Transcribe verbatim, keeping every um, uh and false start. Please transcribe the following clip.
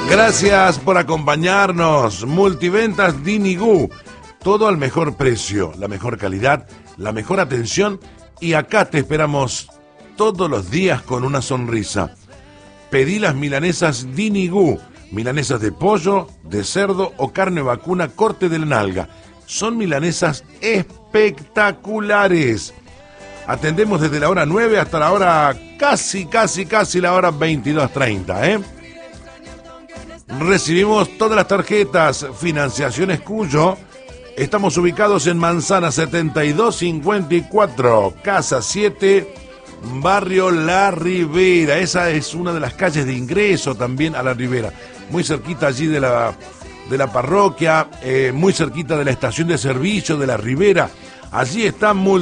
Gracias por acompañarnos. Multiventas Dinigú. Todo al mejor precio, la mejor calidad, la mejor atención. Y acá te esperamos todos los días con una sonrisa. Pedí las milanesas Dinigú. Milanesas de pollo, de cerdo o carne vacuna, corte de la nalga. Son milanesas espectaculares. Atendemos desde la hora nueve hasta la hora casi, casi, casi la hora veintidós treinta, ¿eh? Recibimos todas las tarjetas, Financiaciones Cuyo. Estamos ubicados en Manzana setenta y dos cincuenta y cuatro, Casa siete, Barrio La Ribera. Esa es una de las calles de ingreso también a La Ribera. Muy cerquita allí de la, de la parroquia, eh, muy cerquita de la estación de servicio de La Ribera. Allí está muy